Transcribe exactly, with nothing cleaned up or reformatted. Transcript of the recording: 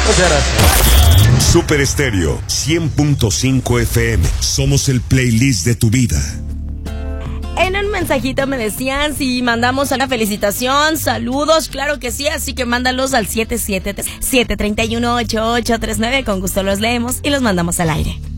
Muchas gracias. Super Estéreo cien punto cinco F M. Somos el playlist de tu vida. En un mensajito me decían si mandamos una felicitación, saludos, claro que sí, así que mándalos al siete siete siete, siete tres uno, ocho ocho tres nueve, con gusto los leemos y los mandamos al aire.